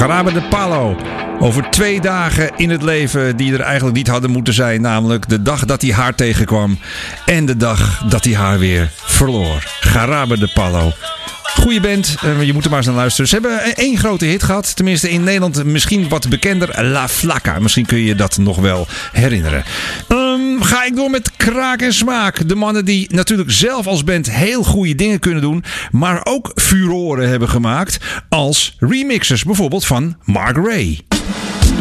Jarabe de Palo. Over 2 dagen in het leven die er eigenlijk niet hadden moeten zijn. Namelijk de dag dat hij haar tegenkwam. En de dag dat hij haar weer verloor. Jarabe de Palo. Goeie band, je moet er maar eens naar luisteren. Ze hebben 1 grote hit gehad. Tenminste in Nederland misschien wat bekender. La Flaca. Misschien kun je je dat nog wel herinneren. Ga ik door met Kraak en Smaak. De mannen die natuurlijk zelf als band heel goede dingen kunnen doen. Maar ook furoren hebben gemaakt. Als remixers bijvoorbeeld van Mark Ray.